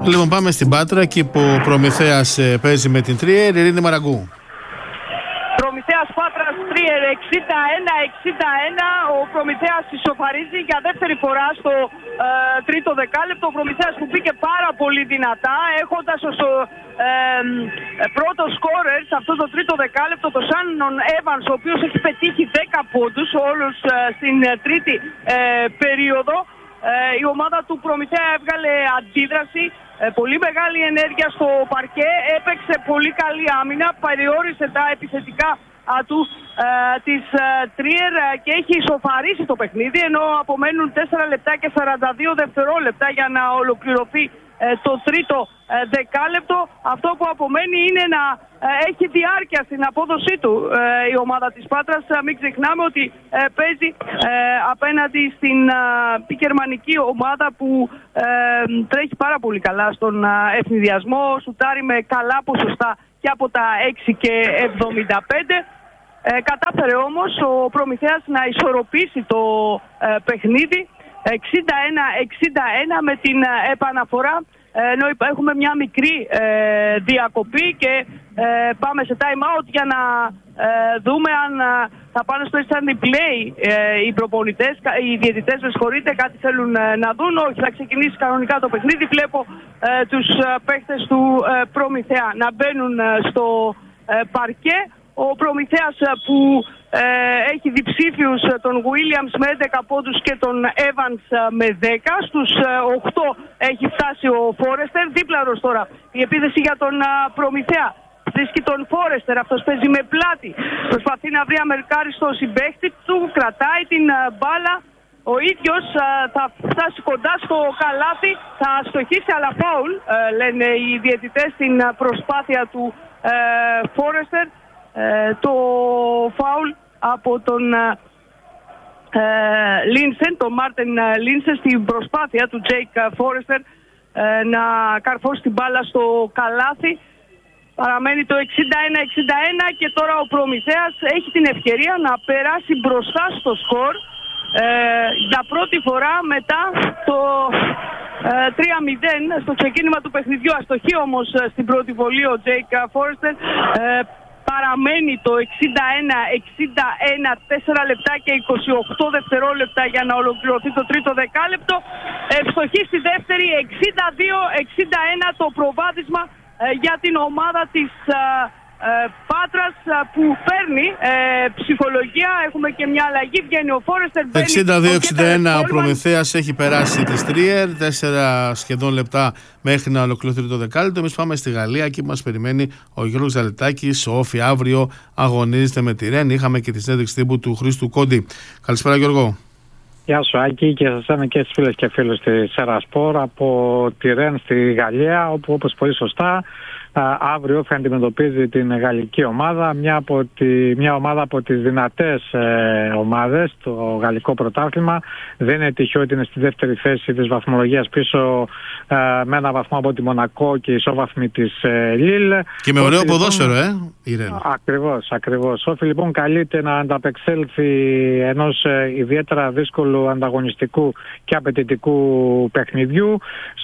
Λοιπόν, πάμε στην Πάτρα, εκεί που ο Προμηθέας παίζει με την Τρίερ, Ειρήνη Μαραγκού. Προμηθέας Πάτρας Τρίερ 61-61. Ο Προμηθέας ισοφαρίζει για δεύτερη φορά στο τρίτο δεκάλεπτο. Ο Προμηθέας που μπήκε πάρα πολύ δυνατά, έχοντας ως πρώτο σκόρερ σε αυτό το τρίτο δεκάλεπτο το Σάνον Έβανς, ο οποίος έχει πετύχει 10 πόντους όλους στην τρίτη περίοδο. Η ομάδα του Προμηθέα έβγαλε αντίδραση, πολύ μεγάλη ενέργεια στο παρκέ, έπαιξε πολύ καλή άμυνα, περιόρισε τα επιθετικά του της Τρίερ και έχει ισοφαρίσει το παιχνίδι, ενώ απομένουν 4 λεπτά και 42 δευτερόλεπτα για να ολοκληρωθεί το τρίτο δεκάλεπτο. Αυτό που απομένει είναι να έχει διάρκεια στην απόδοσή του η ομάδα της Πάτρας. Μην ξεχνάμε ότι παίζει απέναντι στην γερμανική ομάδα που τρέχει πάρα πολύ καλά στον ευνηδιασμό, σουτάρει με καλά ποσοστά και από τα 6 και 75. Κατάφερε όμως ο Προμηθέας να ισορροπήσει το παιχνίδι 61-61 με την επαναφορά, ενώ έχουμε μια μικρή διακοπή και πάμε σε time out για να δούμε αν θα πάνε στο instant play οι προπονητές, οι διαιτητές, με συγχωρείτε, κάτι θέλουν να δουν. Όχι, θα ξεκινήσει κανονικά το παιχνίδι. Βλέπω τους παίχτες του Προμηθέα να μπαίνουν στο παρκέ. Ο Προμηθέας που έχει διψήφιους τον Williams με 11 πόντους και τον Evans με 10. Στους 8 έχει φτάσει ο Φόρεστερ. Δίπλαρος τώρα η επίθεση για τον Προμηθέα. Βρίσκει τον Φόρεστερ, αυτός παίζει με πλάτη. Προσπαθεί να βρει αμερικάριστο συμπαίχτη του, κρατάει την μπάλα. Ο ίδιος θα φτάσει κοντά στο καλάθι, θα αστοχίσει, αλλά φάουλ, λένε οι διαιτητές, στην προσπάθεια του Φόρεστερ. Το φάουλ από τον Λίνσεν, τον Μάρτιν Λίνσεν, στην προσπάθεια του Τζέικ Φόρεστερ να καρφώσει την μπάλα στο καλάθι. Παραμένει το 61-61 και τώρα ο Προμηθέας έχει την ευκαιρία να περάσει μπροστά στο σκορ για πρώτη φορά μετά το 3-0 στο ξεκίνημα του παιχνιδιού. Αστοχεί όμως στην πρώτη βολή ο Τζέικ Φόρεστερ. Παραμένει το 61-61, 4 λεπτά και 28 δευτερόλεπτα για να ολοκληρωθεί το τρίτο δεκάλεπτο. Ευστοχή στη δεύτερη, 62-61 το προβάδισμα για την ομάδα της Πάτρας που παίρνει ψυχολογία. Έχουμε και μια αλλαγή, βγαίνει ο Φόρεστερ. 62-61 ο Προμηθέας έχει περάσει τη Τρίερ, 4 σχεδόν λεπτά μέχρι να ολοκληρωθεί το δεκάλεπτο. Εμείς πάμε στη Γαλλία, εκεί μας περιμένει ο Γιώργος Ζαλετάκης. Ο Όφι αύριο αγωνίζεται με τη Ρεν. Είχαμε και τη συνέντευξη τύπου του Χρήστου Κόντι. Καλησπέρα, Γιώργο. Γεια σου, Άκη, και σας είμαι και στις φίλες και φίλους της Ερασπορ από τη Ρεν στη Γαλλία, όπου, όπως πολύ σωστά, αύριο θα αντιμετωπίζει την γαλλική ομάδα, μια ομάδα από τις δυνατές ομάδες, το γαλλικό πρωτάθλημα. Δεν είναι τυχαίο ότι είναι στη δεύτερη θέση της βαθμολογίας, πίσω με ένα βαθμό από τη Μονακό και ισόβαθμη της Λίλ. Και με ωραίο ποδόσφαιρο, η Ρεν. Ακριβώς. Όφι λοιπόν καλείται να ανταπεξέλθει ενός ιδιαίτερα δύσκολου, ανταγωνιστικού και απαιτητικού παιχνιδιού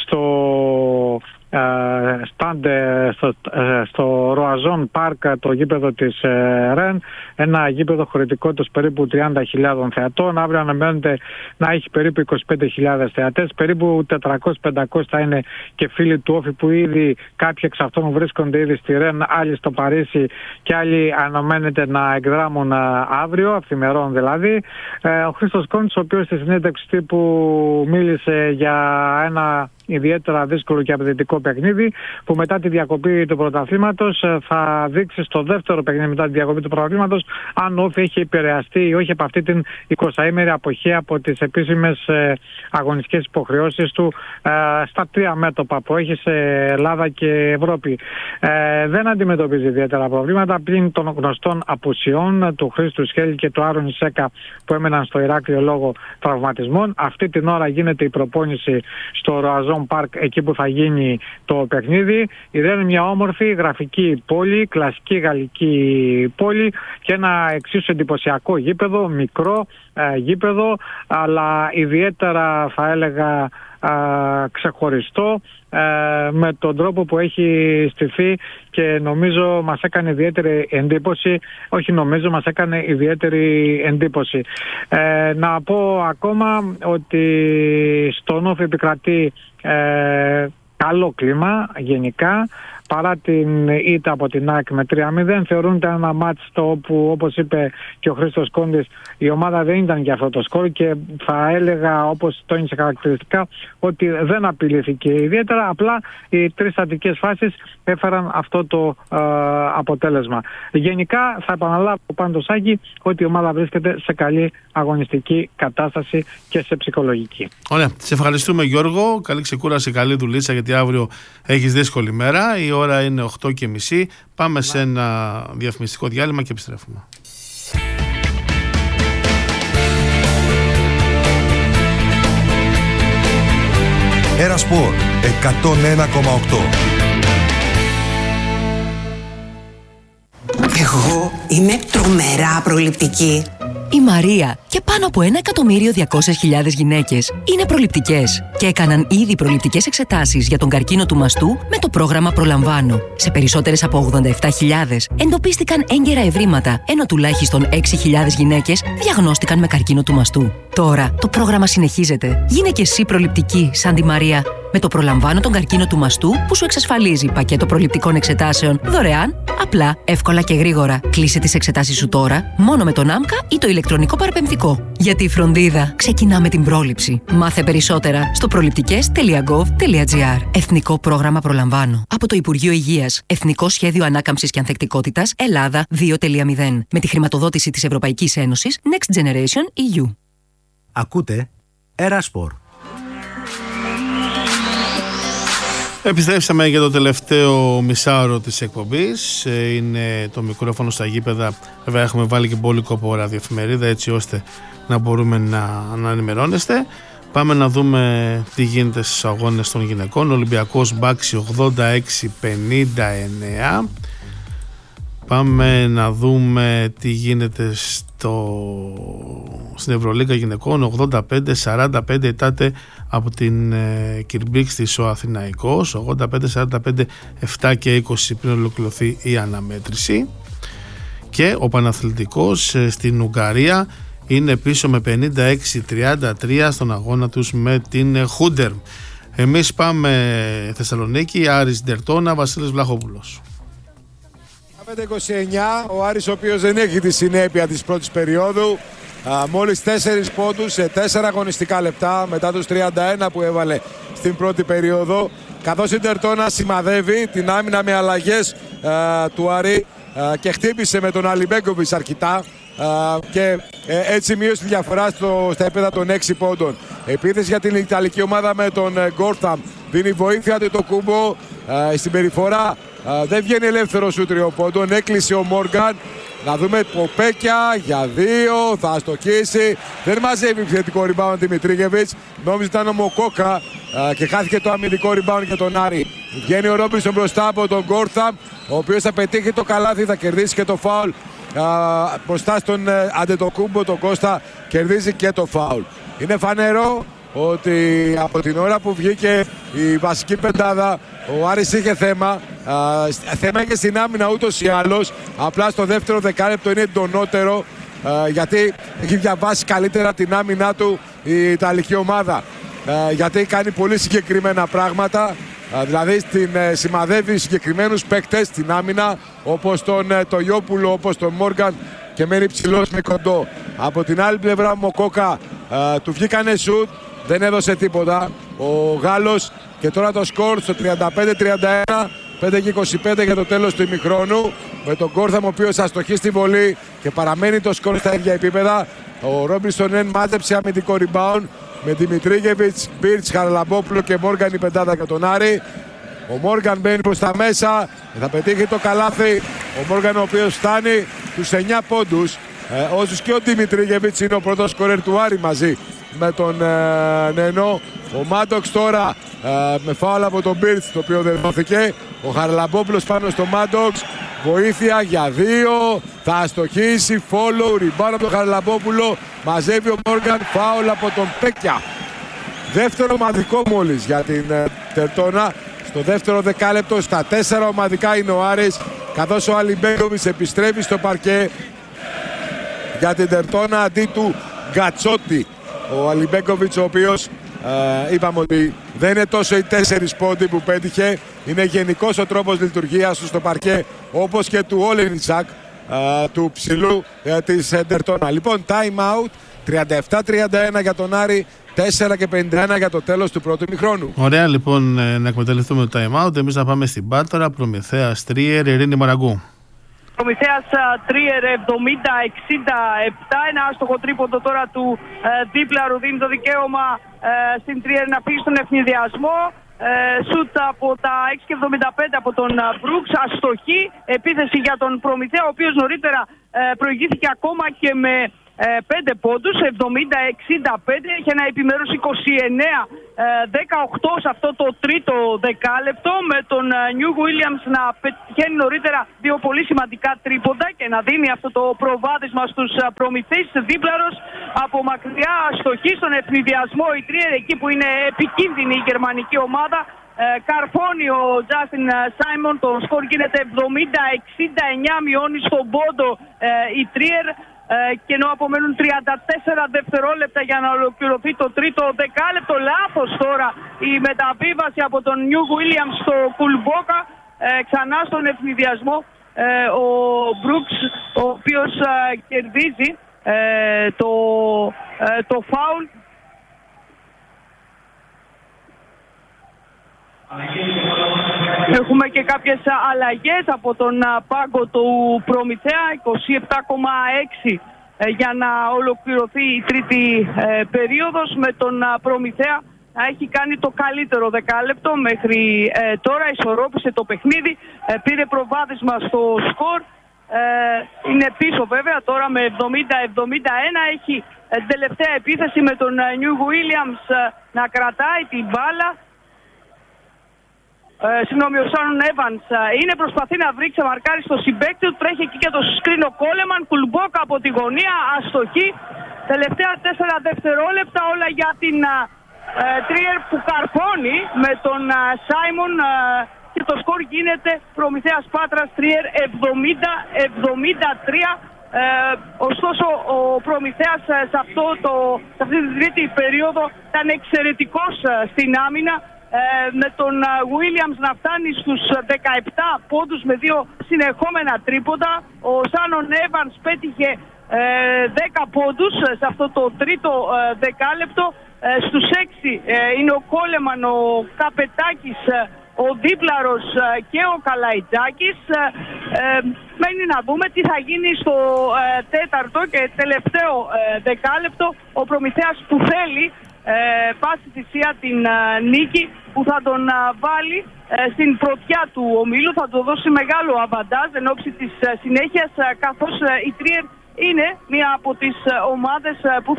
στο Ροαζόν Πάρκ, το γήπεδο της Ρεν, ένα γήπεδο χωρητικότητας περίπου 30.000 θεατών. Αύριο αναμένεται να έχει περίπου 25.000 θεατές, περίπου 400-500 θα είναι και φίλοι του Όφι, που ήδη κάποιοι εξ αυτών βρίσκονται ήδη στη Ρεν, άλλοι στο Παρίσι και άλλοι αναμένεται να εκδράμουν αύριο, αυθημερών δηλαδή. Ο Χρήστος Κόντης, ο οποίος στη συνέντευξη τύπου μίλησε για ένα ιδιαίτερα δύσκολο και απαιτητικό παιχνίδι, που μετά τη διακοπή του πρωταθλήματος θα δείξει στο δεύτερο παιχνίδι μετά τη διακοπή του πρωταθλήματος αν ο Όφι έχει επηρεαστεί ή όχι από αυτή την 20ημερη αποχή από τις επίσημες αγωνιστικές υποχρεώσεις του στα 3 μέτωπα που έχει σε Ελλάδα και Ευρώπη. Δεν αντιμετωπίζει ιδιαίτερα προβλήματα πλην των γνωστών απουσιών του Χρήστου Σχέλη και του Άρων Σέκα, που έμεναν στο Ηράκλειο λόγω τραυματισμών. Αυτή την ώρα γίνεται η προπόνηση στο Ροαζόν Πάρκ, εκεί που θα γίνει το παιχνίδι. Η Ρεν είναι μια όμορφη γραφική πόλη, κλασική γαλλική πόλη, και ένα εξίσου εντυπωσιακό γήπεδο, μικρό γήπεδο, αλλά ιδιαίτερα θα έλεγα ξεχωριστό με τον τρόπο που έχει στηθεί, και νομίζω μας έκανε ιδιαίτερη εντύπωση. Όχι νομίζω, μας έκανε ιδιαίτερη εντύπωση. Να πω ακόμα ότι στον Όφη επικρατεί καλό κλίμα γενικά, παρά την ήττα από την ΑΕΚ με 3-0. Θεωρούνται ένα μάτς όπου, όπως είπε και ο Χρήστος Κόντης, η ομάδα δεν ήταν για αυτό το σκορ, και θα έλεγα, όπως τόνισε χαρακτηριστικά, ότι δεν απειλήθηκε ιδιαίτερα. Απλά οι τρεις στατικές φάσεις έφεραν αυτό το αποτέλεσμα. Γενικά θα επαναλάβω πάντως, Άκη, ότι η ομάδα βρίσκεται σε καλή αγωνιστική κατάσταση και σε ψυχολογική. Ωραία. Σε ευχαριστούμε, Γιώργο. Καλή ξεκούραση, καλή δουλίτσα, γιατί αύριο έχεις δύσκολη μέρα. Η ώρα είναι 8:30. Πάμε σε ένα διαφημιστικό διάλειμμα και επιστρέφουμε. Ένα Σπορ 101,8. Εγώ είμαι τρομερά προληπτική. Η Μαρία και πάνω από 1.200.000 γυναίκες είναι προληπτικές και έκαναν ήδη προληπτικές εξετάσεις για τον καρκίνο του μαστού με το πρόγραμμα Προλαμβάνω. Σε περισσότερες από 87.000 εντοπίστηκαν έγκαιρα ευρήματα, ενώ τουλάχιστον 6.000 γυναίκες διαγνώστηκαν με καρκίνο του μαστού. Τώρα το πρόγραμμα συνεχίζεται. Γίνε και εσύ προληπτική σαν τη Μαρία. Με το Προλαμβάνω τον καρκίνο του μαστού, που σου εξασφαλίζει πακέτο προληπτικών εξετάσεων δωρεάν, απλά, εύκολα και γρήγορα. Κλείσε τις εξετάσεις σου τώρα, μόνο με τον ΆΜΚΑ ή το ηλεκτρονικό παραπεμптικό. Γιατί η φροντίδα ξεκινά με την πρόληψη. Μάθε περισσότερα στο προληπτικές.gov.gr. Εθνικό πρόγραμμα Προλαμβάνω. Από το Υπουργείο Υγείας. Εθνικό Σχέδιο Ανάκαμψης και Ανθεκτικότητας Ελλάδα 2.0. Με τη χρηματοδότηση της Ευρωπαϊκής Ένωσης Next Generation EU. Ακούτε Εράσπορ. Επιστρέψαμε για το τελευταίο μισάωρο της εκπομπής. Είναι το μικρόφωνο στα γήπεδα. Βέβαια έχουμε βάλει και μπόλικο από ραδιοεφημερίδα, έτσι ώστε να μπορούμε να ενημερώνεστε. Πάμε να δούμε τι γίνεται στους αγώνες των γυναικών. Ολυμπιακός Μπάξη 86-59. Πάμε να δούμε τι γίνεται στην Ευρωλίγκα γυναικών. 85-45 ητάται από την Κυρμπίξ ο Αθηναϊκός. 85-45, 7 και 20 πριν ολοκληρωθεί η αναμέτρηση. Και ο Παναθλητικός στην Ουγγαρία είναι πίσω με 56-33 στον αγώνα τους με την Χούντερ. Εμείς πάμε Θεσσαλονίκη, Άρης Ντερτώνα, Βασίλης Βλαχόπουλος. 5-29, ο Άρης, ο οποίος δεν έχει τη συνέπεια της πρώτης περίοδου, μόλις 4 πόντους σε 4 αγωνιστικά λεπτά μετά τους 31 που έβαλε στην πρώτη περίοδο, καθώς η Ντερτώνα σημαδεύει την άμυνα με αλλαγές του Άρη και χτύπησε με τον Αλιμπέκοβιτς αρκετά και έτσι μείωσε τη διαφορά στα επίπεδα των 6 πόντων. Επίθεση για την Ιταλική ομάδα με τον Γκόρθαμ, δίνει βοήθεια του το κούμπο στην περιφορά. Δεν βγαίνει ελεύθερο σου τριοπόντων, έκλεισε ο Μόργαν. Να δούμε Ποπέκια για 2, θα αστοχίσει. Δεν μαζεύει επιθετικό rebound Δημητρίγεβιτς. Νόμιζε ήταν ο Μοκόκα και χάθηκε το αμυντικό rebound για τον Άρη. Βγαίνει ο Ρόμπινσον μπροστά από τον Γκόρθαμ, ο οποίος θα πετύχει το καλάθι, θα κερδίσει και το φάουλ. Μπροστά στον Αντετοκούμπο, τον Κώστα, κερδίζει και το φάουλ. Είναι φανερό ότι από την ώρα που βγήκε η βασική πεντάδα, ο Άρης είχε θέμα. Θέμα και στην άμυνα ούτως ή άλλως. Απλά στο δεύτερο δεκάλεπτο είναι εντονότερο, γιατί έχει διαβάσει καλύτερα την άμυνά του η Ιταλική ομάδα. Γιατί κάνει πολύ συγκεκριμένα πράγματα. Δηλαδή σημαδεύει συγκεκριμένους παίκτες στην άμυνα, όπως τον Τογιόπουλο, όπως τον Μόργαν, και μένει ψηλός με κοντό. Από την άλλη πλευρά, ο Μοκόκα του βγήκανε σουτ, δεν έδωσε τίποτα ο Γάλλος, και τώρα το σκορ στο 35-31, 5 και 25 για το τέλος του ημιχρόνου, με τον Γκόρθαμ ο οποίος αστοχεί στη βολή και παραμένει το σκορ στα ίδια επίπεδα. Ο Ρόμπινσον μάζεψε αμυντικό rebound με Δημητρίγεβιτς, Μπίρτς, Χαραλαμπόπουλο και Μόργαν η πεντάδα για τον Άρη. Ο Μόργαν μπαίνει προς τα μέσα, θα πετύχει το καλάθι. Ο Μόργαν, ο οποίος φτάνει τους 9 πόντους, όσους και ο Δημητρίγεβιτς είναι ο πρώτος σκορέρ του Άρη μαζί με τον Νενό. Ο Μάντοξ τώρα με φάουλ από τον Μπίρτς, το οποίο δεν δόθηκε. Ο Χαραλαμπόπουλος πάνω στο Μάντοξ, βοήθεια για 2, θα αστοχίσει, follow, rebound από τον Χαραλαμπόπουλο, μαζεύει ο Μόργαν, φάουλ από τον Πέκια. Δεύτερο ομαδικό μόλις για την Τερτώνα. Στο δεύτερο δεκάλεπτο, στα 4 ομαδικά είναι ο Άρης, καθώς ο Αλιμπέγκοβιτς επιστρέφει στο παρκέ για την Τερτώνα αντί του Γκατσότη. Ο Αλιμπέγκοβιτς, ο οποίος είπαμε ότι δεν είναι τόσο οι 4 πόντοι που πέτυχε, είναι γενικός ο τρόπος λειτουργίας του στο παρκέ, όπως και του Όλενιτσακ, του ψηλού της Τερτώνα. Λοιπόν, time out, 37-31 για τον Άρη, 4:51 για το τέλος του πρώτου ημιχρόνου. Ωραία, λοιπόν, να εκμεταλλευτούμε το time out. Εμείς να πάμε στην Πάτρα. Προμηθέας Τρίερ, Ειρήνη Μαραγκού. Προμηθέας Τρίερ 70-67. Ένα άστοχο τρίποντο τώρα του Δίπλαρου δίνει το δικαίωμα στην Τρίερ να φύγει στον ευνηδιασμό. Σουτ από τα 6,75 από τον Μπρουξ. Αστοχή επίθεση για τον Προμηθέα, ο οποίος νωρίτερα προηγήθηκε ακόμα και με 5 πόντους, 70-65, έχει ένα επιμέρους 29-18 σε αυτό το τρίτο δεκάλεπτο, με τον Νιου Γουίλιαμς να πετυχαίνει νωρίτερα 2 πολύ σημαντικά τρίποντα και να δίνει αυτό το προβάδισμα στους Προμηθείς. Δίπλαρος από μακριά αστοχή στον ευνηδιασμό, η Τρίερ εκεί που είναι επικίνδυνη η γερμανική ομάδα. Καρφώνει ο Τζάστιν Σάιμον, το σκορ γίνεται 70-69, μειώνει στον πόντο η Τρίερ. Και ενώ απομένουν 34 δευτερόλεπτα για να ολοκληρωθεί το τρίτο δεκάλεπτο. Λάθος τώρα η μεταβίβαση από τον Νιου Γουίλιαμς στο Κουλμπόκα, ξανά στον ευνηδιασμό ο Μπρουξ, ο οποίος κερδίζει το φάουλ. Έχουμε και κάποιες αλλαγές από τον πάγκο του Προμηθέα, 27,6 για να ολοκληρωθεί η τρίτη περίοδος, με τον Προμηθέα να έχει κάνει το καλύτερο δεκάλεπτο μέχρι τώρα, ισορρόπησε το παιχνίδι, πήρε προβάδισμα στο σκορ, είναι πίσω βέβαια τώρα με 70-71, έχει τελευταία επίθεση με τον Νιου Γουίλιαμς να κρατάει την μπάλα. Συγγνώμη, ο Σάνον Εύανς είναι, προσπαθεί να βρει, ξεμαρκάρει στο συμπαίκτη του, τρέχει εκεί και το σκρίνο Κόλεμαν, Κουλμπόκα από τη γωνία, αστοχή. Τελευταία 4 δευτερόλεπτα, όλα για την Τρίερ που καρφώνει με τον Σάιμον και το σκορ γίνεται Προμηθέας Πάτρας Τρίερ 70-73. Ωστόσο ο Προμηθέας σε αυτή την τρίτη περίοδο ήταν εξαιρετικός στην άμυνα, με τον Williams να φτάνει στους 17 πόντους με 2 συνεχόμενα τρίποντα. Ο Σάνον Εύανς πέτυχε 10 πόντους σε αυτό το τρίτο δεκάλεπτο. Στους 6 είναι ο Κόλεμαν, ο Καπετάκης, ο Δίπλαρος και ο Καλαϊτζάκης. Μένει να δούμε τι θα γίνει στο τέταρτο και τελευταίο δεκάλεπτο. Ο Προμηθέας που θέλει πάση θυσία την νίκη που θα τον βάλει στην πρωτιά του ομίλου, θα του δώσει μεγάλο αβαντάζ εν ώψη της συνέχειας, καθώς η Τρίερ είναι μία από τις ομάδες που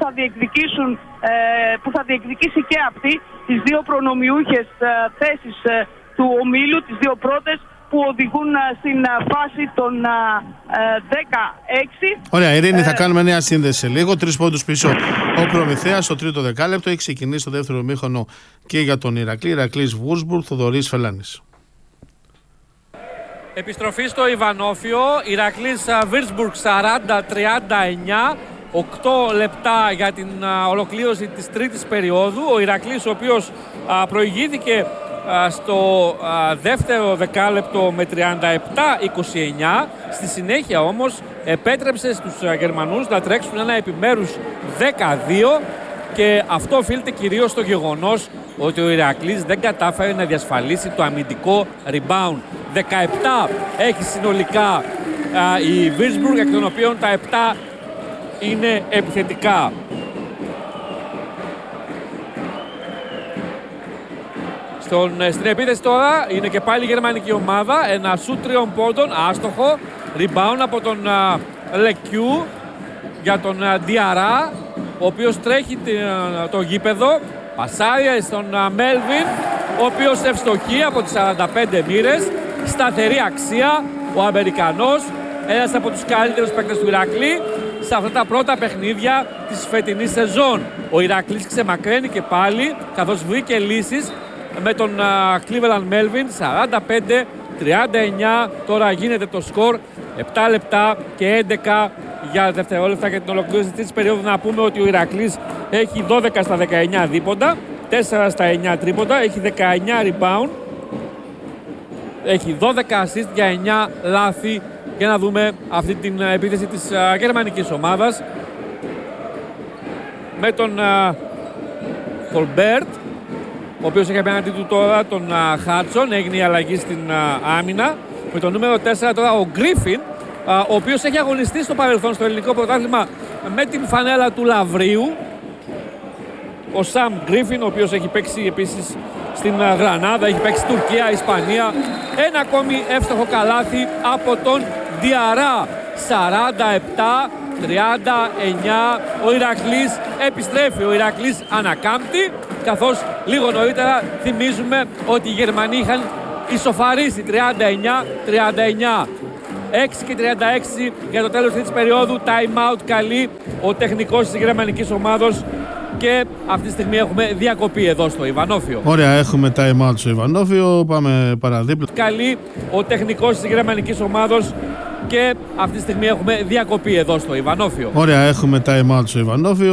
θα διεκδικήσει και αυτή τις 2 προνομιούχες θέσεις του ομίλου, τις 2 πρώτες που οδηγούν στην φάση των 16. Ωραία, Ειρήνη, θα κάνουμε νέα σύνδεση σε λίγο. 3 πόντους πίσω ο Προμηθέας στο τρίτο δεκάλεπτο. Έχει ξεκινήσει το δεύτερο ημίχρονο και για τον Ηρακλή. Ηρακλής Βούρσμπουργκ, Θοδωρής Φελάνης. Επιστροφή στο Ιβανόφιο. Ηρακλής Βούρσμπουργκ 40-39. 8 λεπτά για την ολοκλήρωση της τρίτης περίοδου. Ο Ηρακλής, ο οποίος προηγήθηκε στο δεύτερο δεκάλεπτο με 37-29. Στη συνέχεια όμως επέτρεψε στους Γερμανούς να τρέξουν ένα επιμέρους 12 και αυτό οφείλεται κυρίως στο γεγονός ότι ο Ηρακλής δεν κατάφερε να διασφαλίσει το αμυντικό rebound. 17 έχει συνολικά η Βίρσμπουργκ, εκ των οποίων τα 7 είναι επιθετικά. Στην επίθεση τώρα είναι και πάλι η γερμανική ομάδα. Ένα σουτ 3 πόντων, άστοχο. Rebound από τον Λεκιού για τον Διαρά, ο οποίος τρέχει το γήπεδο. Πασάρια στον Μέλβιν, ο οποίος ευστοχεί από τις 45 μοίρες. Σταθερή αξία ο Αμερικανός, ένας από τους καλύτερους παίκτες του Ηρακλή. σε αυτά τα πρώτα παιχνίδια της φετινής σεζόν. Ο Ηρακλής ξεμακραίνει και πάλι, καθώς βρήκε λύσεις με τον Cleveland Melvin. 45-39, τώρα γίνεται το σκορ. 7 λεπτά και 11 για δευτερόλεπτα για την ολοκλήρωση της περίοδου. Να πούμε ότι ο Ηρακλής έχει 12 στα 19 δίποντα, 4 στα 9 τρίποντα, έχει 19 rebound, έχει 12 assist για 9 λάθη. Για να δούμε αυτή την επίθεση της γερμανικής ομάδας με τον Colbert, ο οποίος έχει απέναντί του τώρα τον Χάτσον. Έγινε η αλλαγή στην άμυνα με τον νούμερο 4 τώρα ο Γκρίφιν, ο οποίος έχει αγωνιστεί στο παρελθόν στο ελληνικό πρωτάθλημα με την φανέλα του Λαβρίου. Ο Σαμ Γκρίφιν, ο οποίος έχει παίξει επίσης στην Γρανάδα, έχει παίξει Τουρκία, Ισπανία. Ένα ακόμη εύστοχο καλάθι από τον Διαρά. 47-39, ο Ηρακλής επιστρέφει, ο Ηρακλής ανακάμπτει, καθώς λίγο νωρίτερα θυμίζουμε ότι οι Γερμανοί είχαν ισοφαρίσει 39-39. 6 και 36 για το τέλος της περίοδου. Time out καλεί ο τεχνικός της γερμανικής ομάδος και αυτή τη στιγμή έχουμε διακοπή εδώ στο Ιβανόφιο. Ωραία, έχουμε time out στο Ιβανόφιο, πάμε παραδίπλα. Καλεί ο τεχνικός της γερμανικής ομάδος και αυτή τη στιγμή έχουμε διακοπή εδώ στο Ιβανόφιο. Ωραία, έχουμε time out στο Ιβανόφιο.